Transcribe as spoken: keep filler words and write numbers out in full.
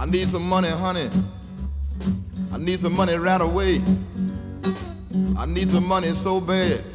I need some money, honey. I need some money right away. I need some money so bad.